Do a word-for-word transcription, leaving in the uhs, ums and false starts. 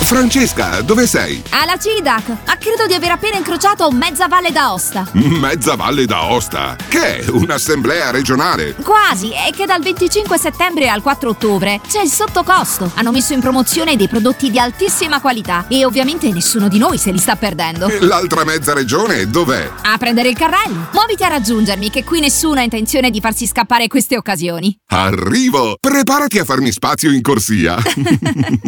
Francesca, dove sei? Alla C I D A C, ma credo di aver appena incrociato Mezza Valle d'Aosta. Mezza Valle d'Aosta? Che è? Un'assemblea regionale? Quasi, è che dal venticinque settembre al quattro ottobre c'è il sottocosto. Hanno messo in promozione dei prodotti di altissima qualità e ovviamente nessuno di noi se li sta perdendo. E l'altra mezza regione dov'è? A prendere il carrello. Muoviti a raggiungermi, che qui nessuno ha intenzione di farsi scappare queste occasioni. Arrivo! Preparati a farmi spazio in corsia.